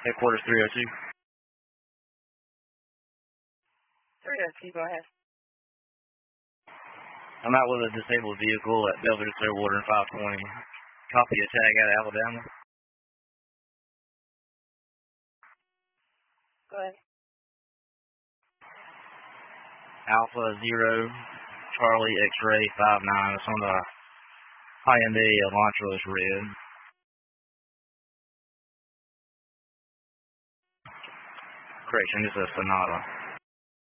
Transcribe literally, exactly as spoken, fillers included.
Headquarters three oh two. three oh two, go ahead. I'm out with a disabled vehicle at Belvedere Clearwater in five twenty. Copy a tag out of Alabama. Go ahead. Alpha Zero, Charlie X-Ray five nine. It's on the Hyundai Elantra, is red. Correction, it's a Sonata.